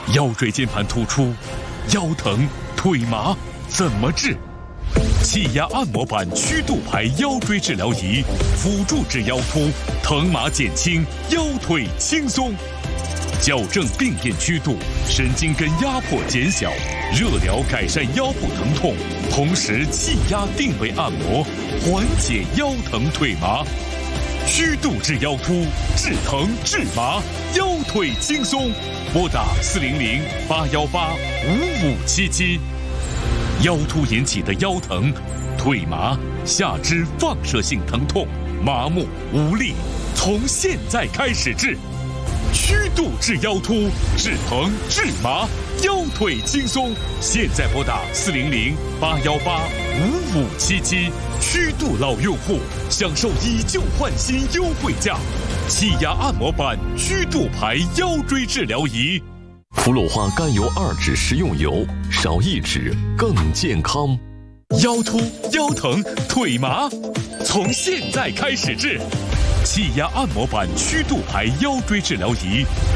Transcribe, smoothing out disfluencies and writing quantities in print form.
腰椎间盘突出、腰疼、腿麻怎么治？气压按摩板曲度排腰椎治疗仪，辅助治腰突，疼麻减轻，腰腿轻松。矫正病变曲度，神经根压迫减小，热疗改善腰部疼痛，同时气压定位按摩，缓解腰疼腿麻。曲度治腰突，治疼治麻，腰腿轻松。拨打400-818-5577。腰突引起的腰疼、腿麻、下肢放射性疼痛、麻木无力，从现在开始治。曲度治腰突，治疼治麻，腰腿轻松。现在拨打400-818-5577。曲度老用户享受以旧换新优惠价，气压按摩板曲度排腰椎治疗仪。 福鲁花甘油2酯食用油，少1酯更健康。 腰突、腰疼、腿麻，从现在开始治。气压按摩板曲度排腰椎治疗仪，